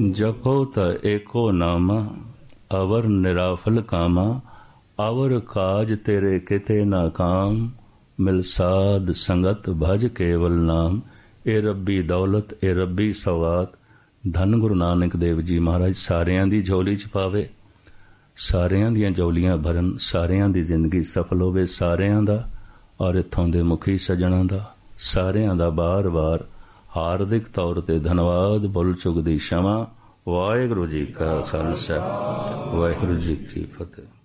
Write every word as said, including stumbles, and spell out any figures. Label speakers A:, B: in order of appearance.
A: जपो त एको नामा अवर निराफल कामा अवर काज तेरे किते ना काम मिल साध संगत भज केवल नाम। ए रब्बी दौलत ए रब्बी सौगात धन गुरु नानक देव जी महाराज सारियां दी झोली च पावे, सारियां दियां झोलियां भरन, सारियां दी जिंदगी सफल होवे, सारियां दा और इत्थों दे मुखी सजणा दा सारियां दा बार बार हार्दिक तौर ते धन्नवाद। भुल चुक दी क्षमा। वाहिगुरू जी का खालसा वाहिगुरू जी की फतेह।